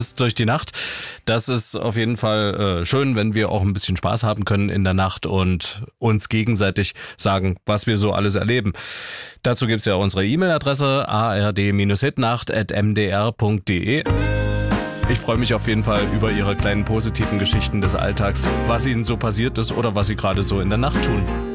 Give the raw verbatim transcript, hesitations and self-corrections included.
durch die Nacht. Das ist auf jeden Fall äh, schön, wenn wir auch ein bisschen Spaß haben können in der Nacht und uns gegenseitig sagen, was wir so alles erleben. Dazu gibt's ja unsere E-Mail-Adresse a r d hitnacht at m d r punkt d e. Ich freue mich auf jeden Fall über Ihre kleinen positiven Geschichten des Alltags, was Ihnen so passiert ist oder was Sie gerade so in der Nacht tun.